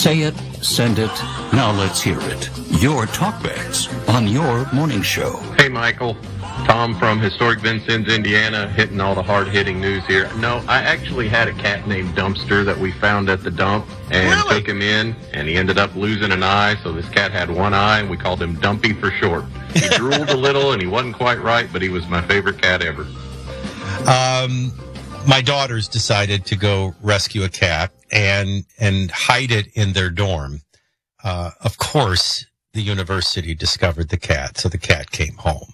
Say it, send it, now let's hear it. Your talkbacks on your morning show. Hey, Michael. Tom from historic Vincennes, Indiana, hitting all the hard-hitting news here. No, I actually had a cat named Dumpster that we found at the dump and took him in, and he ended up losing an eye, so this cat had one eye, and we called him Dumpy for short. He drooled a little, and he wasn't quite right, but he was my favorite cat ever. My daughters decided to go rescue a cat and hide it in their dorm. Of course, the university discovered the cat, so the cat came home.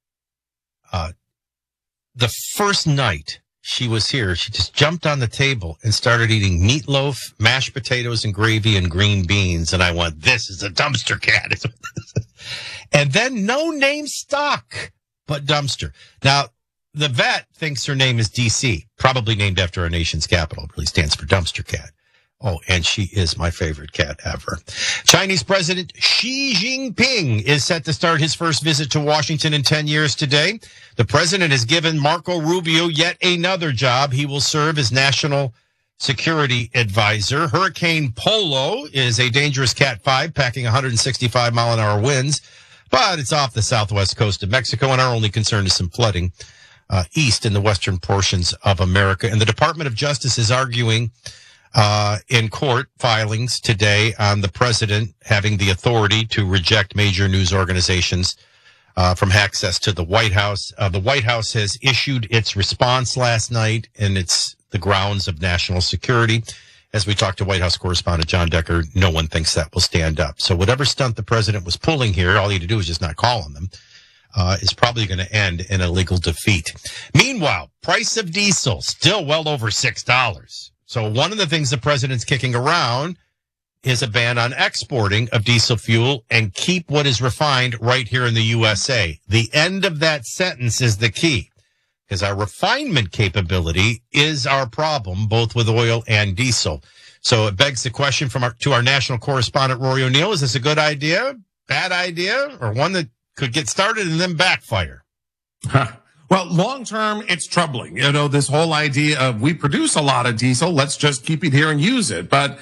The first night she was here, she just jumped on the table and started eating meatloaf, mashed potatoes and gravy and green beans. And I went, this is a dumpster cat. And then no name stuck but Dumpster. Now, the vet thinks her name is DC, probably named after our nation's capital. It really stands for Dumpster Cat. Oh, and she is my favorite cat ever. Chinese President Xi Jinping is set to start his first visit to Washington in 10 years today. The president has given Marco Rubio yet another job. He will serve as national security advisor. Hurricane Polo is a dangerous Cat 5, packing 165-mile-an-hour winds, but it's off the southwest coast of Mexico, and our only concern is some flooding east in the western portions of America. And the Department of Justice is arguing in court filings today on the president having the authority to reject major news organizations from access to the White House. The White House has issued its response last night, and it's the grounds of national security. As we talked to White House correspondent John Decker, no one thinks that will stand up. So whatever stunt the president was pulling here, all he had to do was just not call on them, is probably going to end in a legal defeat. Meanwhile, price of diesel still well over $6. So one of the things the president's kicking around is a ban on exporting of diesel fuel and keep what is refined right here in the USA. The end of that sentence is the key, because our refinement capability is our problem, both with oil and diesel. So it begs the question to our national correspondent, Rory O'Neill, is this a good idea, bad idea, or one that could get started and then backfire? Well, long term, it's troubling. You know, this whole idea of we produce a lot of diesel, let's just keep it here and use it. But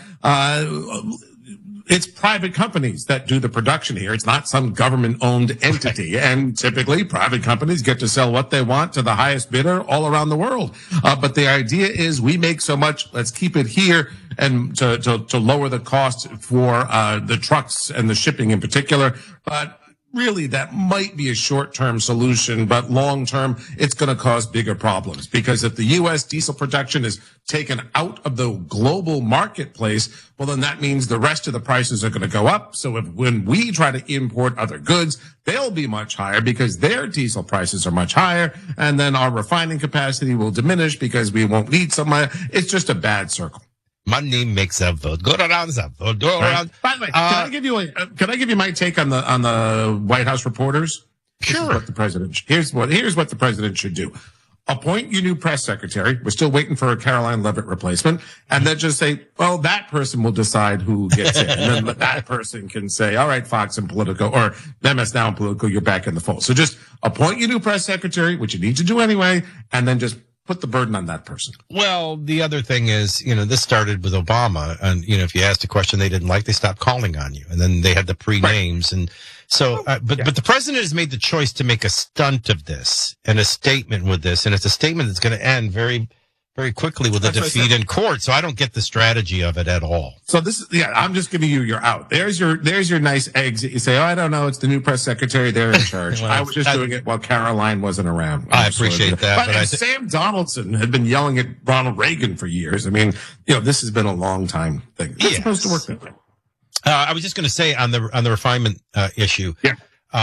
it's private companies that do the production here. It's not some government-owned entity. And typically, private companies get to sell what they want to the highest bidder all around the world. But the idea is we make so much, let's keep it here and to lower the cost for the trucks and the shipping in particular. But really, that might be a short-term solution, but long-term, it's going to cause bigger problems. Because if the U.S. diesel production is taken out of the global marketplace, well, then that means the rest of the prices are going to go up. So when we try to import other goods, they'll be much higher because their diesel prices are much higher. And then our refining capacity will diminish because we won't need so much. It's just a bad circle. Money makes the world go around, the world go around. By the way, can I give you my take on the White House reporters? Sure. Here's what the president should do. Appoint your new press secretary. We're still waiting for a Caroline Levitt replacement. And then just say, well, that person will decide who gets in. And then that person can say, all right, Fox and Politico, or MS Now and Politico, you're back in the fold. So just appoint your new press secretary, which you need to do anyway, and then just put the burden on that person. Well, the other thing is, this started with Obama. And, if you asked a question they didn't like, they stopped calling on you. And then they had the pre-names. Right. And so, but the president has made the choice to make a stunt of this and a statement with this. And it's a statement that's going to end very, very quickly with a defeat in court. So I don't get the strategy of it at all. So I'm just giving you your out. There's your nice eggs that you say, I don't know, it's the new press secretary, they're in charge. Well, I was just doing it while Caroline wasn't around. I appreciate that. But Sam Donaldson had been yelling at Ronald Reagan for years. I mean, this has been a long time thing. It's supposed to work that way. I was just going to say on the refinement issue. Yeah.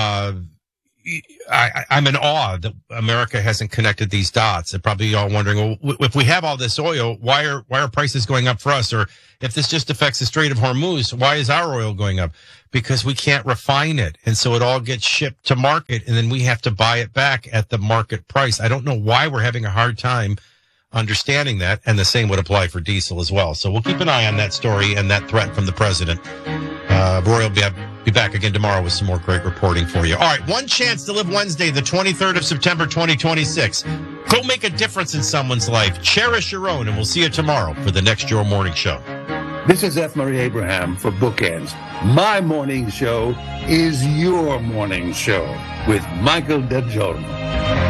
I'm in awe that America hasn't connected these dots. They're probably all wondering, well, if we have all this oil, why are prices going up for us? Or if this just affects the Strait of Hormuz, why is our oil going up? Because we can't refine it. And so it all gets shipped to market, and then we have to buy it back at the market price. I don't know why we're having a hard time understanding that, and the same would apply for diesel as well. So we'll keep an eye on that story and that threat from the president. Roy will be back again tomorrow with some more great reporting for you. All right, one chance to live Wednesday, the 23rd of September, 2026. Go make a difference in someone's life. Cherish your own, and we'll see you tomorrow for the next Your Morning Show. This is F. Murray Abraham for Bookends. My morning show is your morning show with Michael DeGiorno.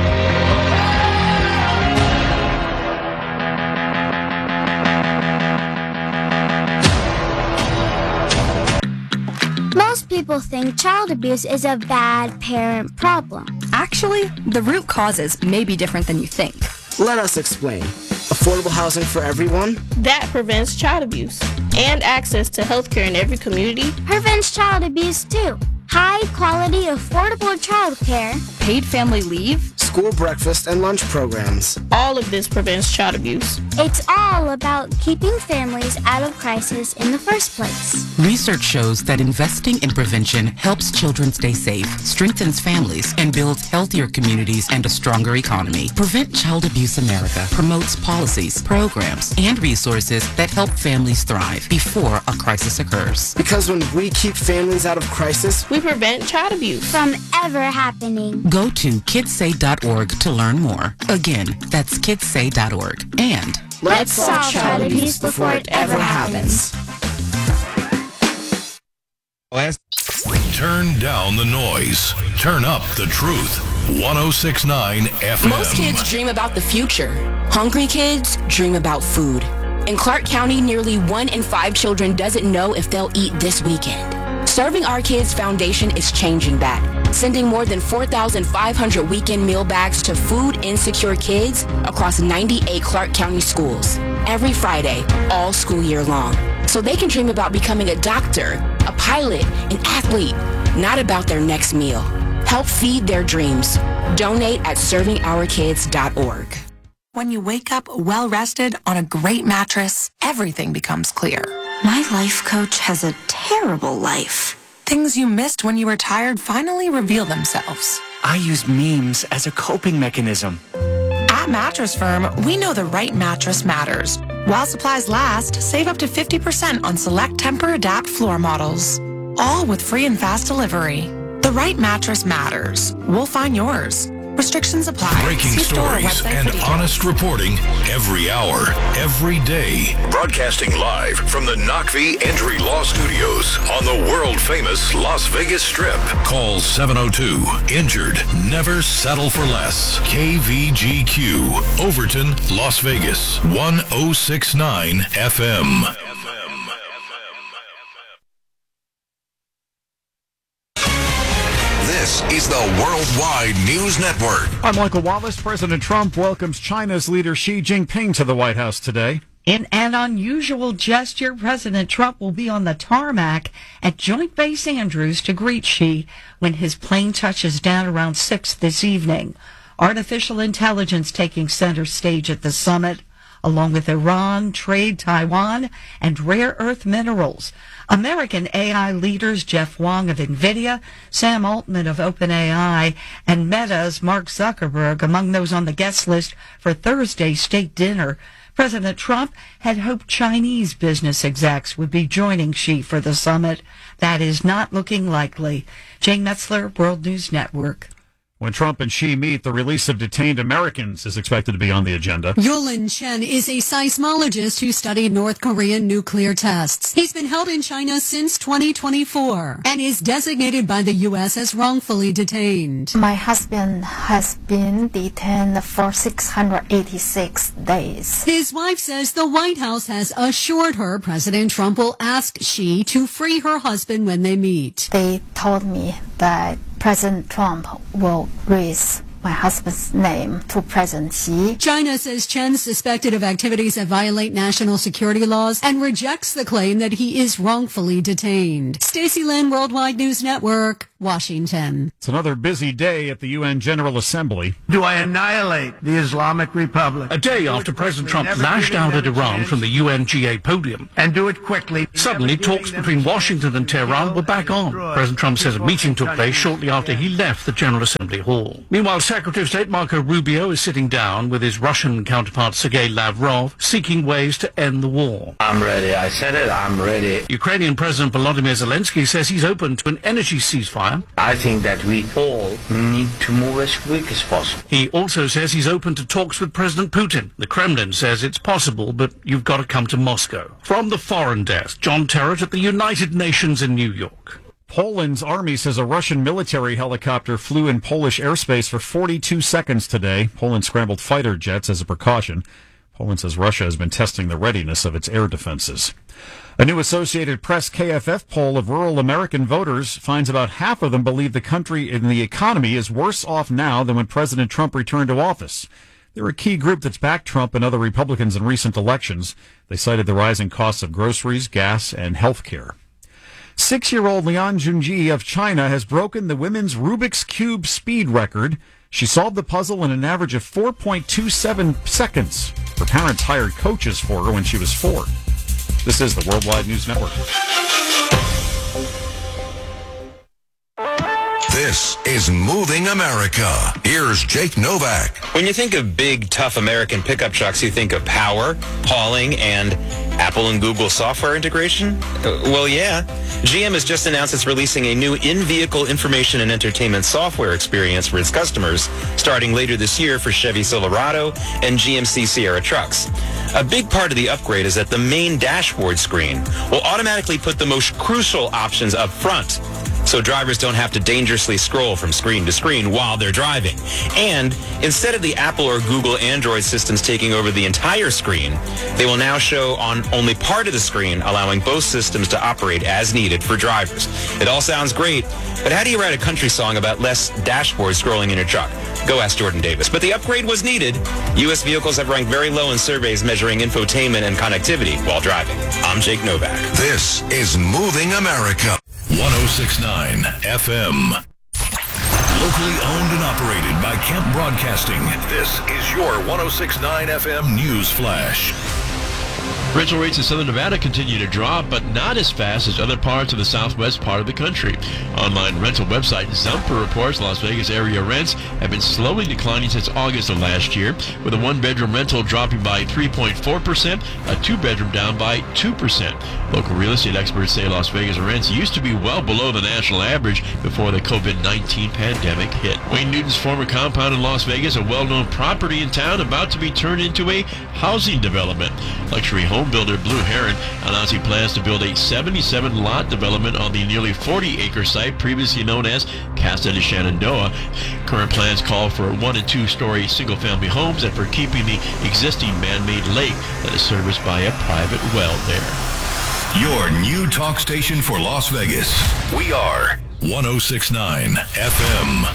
Most people think child abuse is a bad parent problem. Actually, the root causes may be different than you think. Let us explain. Affordable housing for everyone? That prevents child abuse. And access to healthcare in every community prevents child abuse too. High quality, affordable childcare. Paid family leave. School breakfast and lunch programs. All of this prevents child abuse. It's all about keeping families out of crisis in the first place. Research shows that investing in prevention helps children stay safe, strengthens families, and builds healthier communities and a stronger economy. Prevent Child Abuse America promotes policies, programs, and resources that help families thrive before a crisis occurs. Because when we keep families out of crisis, we prevent child abuse from ever happening. Go to kidssay.org to learn more. Again, that's kidssay.org. And let's solve child abuse before it ever happens. Turn down the noise. Turn up the truth. 106.9 FM. Most kids dream about the future. Hungry kids dream about food. In Clark County, nearly 1 in 5 children doesn't know if they'll eat this weekend. Serving Our Kids Foundation is changing that, sending more than 4,500 weekend meal bags to food insecure kids across 98 Clark County schools every Friday, all school year long, so they can dream about becoming a doctor, a pilot, an athlete, not about their next meal. Help feed their dreams. Donate at servingourkids.org. When you wake up well-rested on a great mattress, everything becomes clear. My life coach has a terrible life. Things you missed when you were tired finally reveal themselves. I use memes as a coping mechanism. At Mattress Firm, we know the right mattress matters. While supplies last, save up to 50% on select Tempur-Adapt floor models. All with free and fast delivery. The right mattress matters. We'll find yours. Restrictions apply. Breaking stories and honest reporting every hour, every day. Broadcasting live from the Knockvee Entry Law Studios on the world-famous Las Vegas Strip. Call 702-INJURED. Never settle for less. KVGQ, Overton, Las Vegas, 106.9 FM. This is the Worldwide News Network. I'm Michael Wallace. President Trump welcomes China's leader Xi Jinping to the White House today. In an unusual gesture, President Trump will be on the tarmac at Joint Base Andrews to greet Xi when his plane touches down around 6 this evening. Artificial intelligence taking center stage at the summit, along with Iran, trade, Taiwan, and rare earth minerals. American AI leaders Jeff Wong of NVIDIA, Sam Altman of OpenAI, and Meta's Mark Zuckerberg among those on the guest list for Thursday's state dinner. President Trump had hoped Chinese business execs would be joining Xi for the summit. That is not looking likely. Jane Metzler, World News Network. When Trump and Xi meet, the release of detained Americans is expected to be on the agenda. Yolin Chen is a seismologist who studied North Korean nuclear tests. He's been held in China since 2024 and is designated by the U.S. as wrongfully detained. My husband has been detained for 686 days. His wife says the White House has assured her President Trump will ask Xi to free her husband when they meet. They told me that President Trump will raise my husband's name to President Xi. China says Chen is suspected of activities that violate national security laws and rejects the claim that he is wrongfully detained. Stacey Lynn, Worldwide News Network, Washington. It's another busy day at the UN General Assembly. Do I annihilate the Islamic Republic? A day after President Trump lashed out at Iran from the UNGA podium. And do it quickly. Suddenly, talks between Washington and Tehran were back on. President Trump says a meeting took place shortly after he left the General Assembly hall. Meanwhile, Secretary of State Marco Rubio is sitting down with his Russian counterpart Sergei Lavrov, seeking ways to end the war. I'm ready. I said it. I'm ready. Ukrainian President Volodymyr Zelensky says he's open to an energy ceasefire ceasefire. I think that we all need to move as quick as possible. He also says he's open to talks with President Putin. The Kremlin says it's possible, but you've got to come to Moscow. From the Foreign Desk, John Terrett at the United Nations in New York. Poland's army says a Russian military helicopter flew in Polish airspace for 42 seconds today. Poland scrambled fighter jets as a precaution. Poland says Russia has been testing the readiness of its air defenses. A new Associated Press KFF poll of rural American voters finds about half of them believe the country and the economy is worse off now than when President Trump returned to office. They're a key group that's backed Trump and other Republicans in recent elections. They cited the rising costs of groceries, gas, and health care. 6-year-old Lian Junji of China has broken the women's Rubik's Cube speed record. She solved the puzzle in an average of 4.27 seconds. Her parents hired coaches for her when she was 4. This is the Worldwide News Network. This is Moving America. Here's Jake Novak. When you think of big, tough American pickup trucks, you think of power, hauling, and Apple and Google software integration? Well, yeah. GM has just announced it's releasing a new in-vehicle information and entertainment software experience for its customers starting later this year for Chevy Silverado and GMC Sierra trucks. A big part of the upgrade is that the main dashboard screen will automatically put the most crucial options up front, so drivers don't have to dangerously scroll from screen to screen while they're driving. And instead of the Apple or Google Android systems taking over the entire screen, they will now show on only part of the screen, allowing both systems to operate as needed for drivers. It all sounds great, but how do you write a country song about less dashboard scrolling in a truck? Go ask Jordan Davis. But the upgrade was needed. U.S. vehicles have ranked very low in surveys measuring infotainment and connectivity while driving. I'm Jake Novak. This is Moving America. 106.9 FM. Locally owned and operated by Kemp Broadcasting. This is your 106.9 FM News Flash. Rental rates in Southern Nevada continue to drop, but not as fast as other parts of the southwest part of the country. Online rental website Zumper reports Las Vegas area rents have been slowly declining since August of last year, with a one-bedroom rental dropping by 3.4%, a two-bedroom down by 2%. Local real estate experts say Las Vegas rents used to be well below the national average before the COVID-19 pandemic hit. Wayne Newton's former compound in Las Vegas, a well-known property in town about to be turned into a housing development. Luxury home builder Blue Heron announcing plans to build a 77-lot development on the nearly 40-acre site previously known as Casa de Shenandoah. Current plans call for 1- and 2-story single-family homes and for keeping the existing man-made lake that is serviced by a private well there. Your new talk station for Las Vegas. We are 106.9 FM.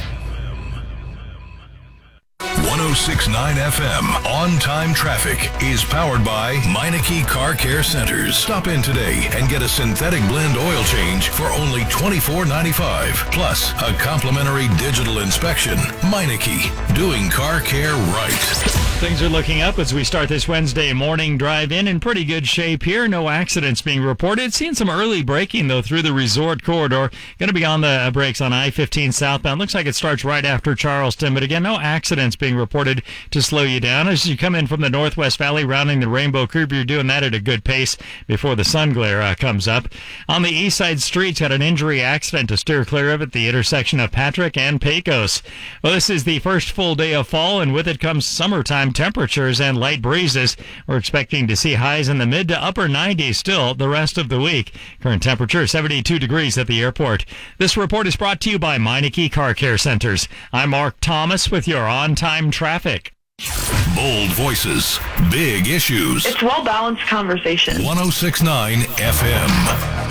106.9 FM on-time traffic is powered by Meineke Car Care Centers. Stop in today and get a synthetic blend oil change for only $24.95. Plus, a complimentary digital inspection. Meineke, doing car care right. Things are looking up as we start this Wednesday morning drive-in pretty good shape here. No accidents being reported. Seeing some early braking, though, through the resort corridor. Going to be on the brakes on I-15 southbound. Looks like it starts right after Charleston, but again, no accidents being reported to slow you down. As you come in from the Northwest Valley, rounding the Rainbow Curve, you're doing that at a good pace before the sun glare comes up. On the east side streets, had an injury accident to steer clear of at the intersection of Patrick and Pecos. Well, this is the first full day of fall, and with it comes summertime temperatures and light breezes. We're expecting to see highs in the mid to upper 90s still the rest of the week. Current temperature 72 degrees at the airport. This report is brought to you by Meineke Car Care Centers. I'm Mark Thomas with your on-time traffic. Bold voices, big issues. It's well-balanced conversation. 106.9 FM.